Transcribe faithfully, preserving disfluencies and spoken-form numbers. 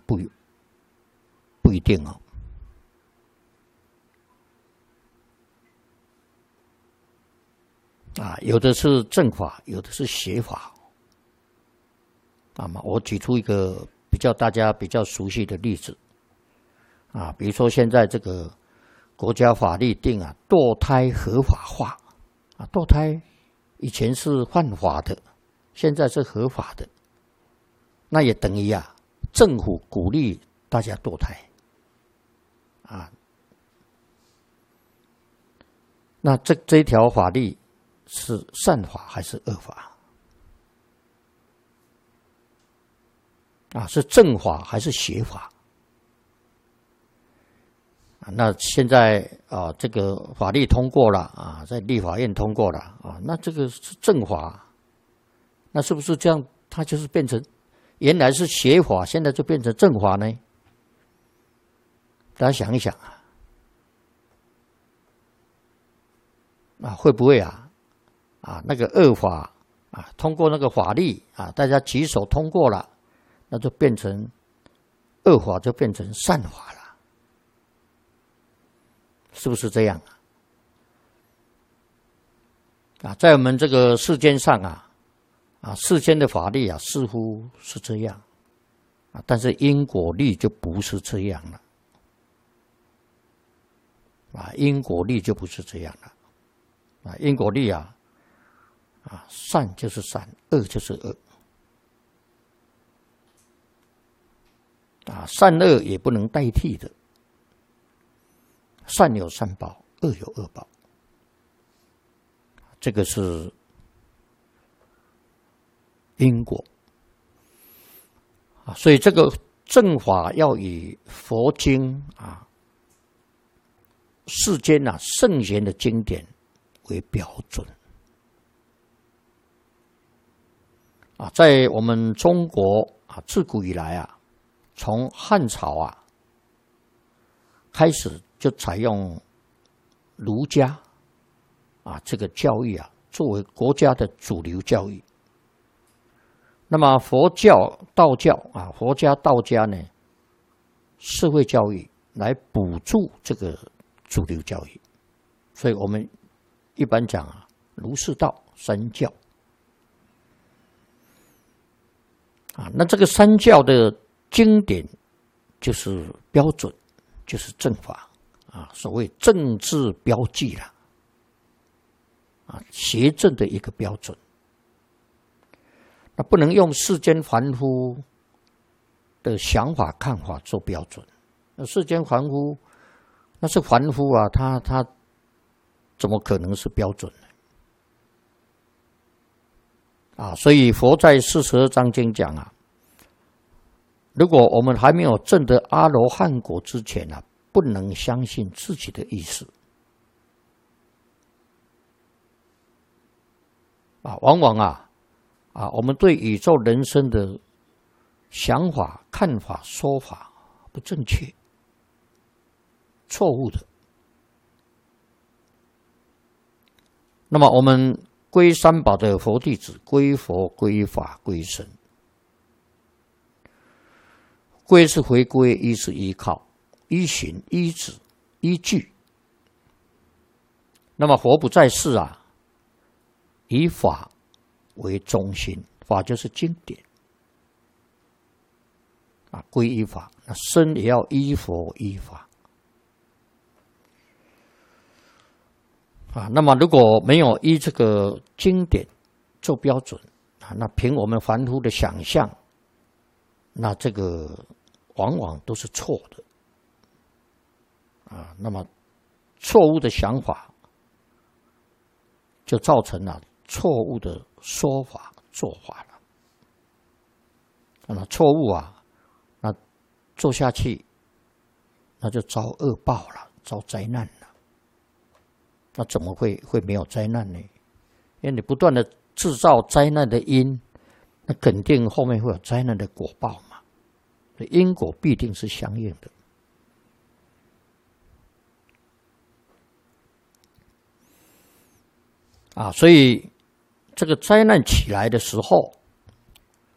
不不一定哦。啊，有的是正法，有的是邪法。那么我举出一个比较大家比较熟悉的例子啊，比如说现在这个国家法律定啊，堕胎合法化啊，堕胎以前是犯法的，现在是合法的，那也等于啊，政府鼓励大家堕胎啊。那这这一条法律是善法还是恶法？啊，是正法还是邪法？啊，那现在啊，这个法律通过了啊，在立法院通过了啊，那这个是正法，那是不是这样？它就是变成原来是邪法，现在就变成正法呢？大家想一想啊，啊，会不会啊？啊，那个恶法啊，通过那个法律啊，大家举手通过了。那就变成恶法，就变成善法了，是不是这样啊？啊，在我们这个世间上啊，啊，世间的法律啊，似乎是这样啊，但是因果律就不是这样了，啊，因果律就不是这样了，啊，因果律啊，啊，善就是善，恶就是恶。啊，善恶也不能代替的，善有善报，恶有恶报，这个是因果啊。所以这个正法要以佛经啊、世间啊圣贤的经典为标准啊。在我们中国啊，自古以来啊。从汉朝啊开始就采用儒家啊这个教育啊作为国家的主流教育。那么佛教、道教啊，佛家、道家呢，社会教育来补助这个主流教育。所以我们一般讲啊，儒释道三教啊，那这个三教的经典就是标准，就是正法啊，所谓政治标记啦，啊，邪正的一个标准。那不能用世间凡夫的想法看法做标准。那世间凡夫那是凡夫啊，他他怎么可能是标准呢？啊，所以佛在四十二章经讲啊。如果我们还没有证得阿罗汉果之前啊，不能相信自己的意思啊，往往啊啊，我们对宇宙人生的想法、看法、说法不正确、错误的。那么我们归三宝的佛弟子，归佛、归法、归僧。归是回归，依是依靠，依循、依止、依据。那么佛不在世啊，以法为中心，法就是经典啊，归依法。那僧也要依佛依法啊。那么如果没有依这个经典做标准啊，那凭我们凡夫的想象，那这个往往都是错的啊。那么错误的想法就造成了错误的说法做法了。那么错误啊，那做下去那就遭恶报了，遭灾难了。那怎么会会没有灾难呢？因为你不断的制造灾难的因，那肯定后面会有灾难的果报嘛。因果必定是相应的啊，所以这个灾难起来的时候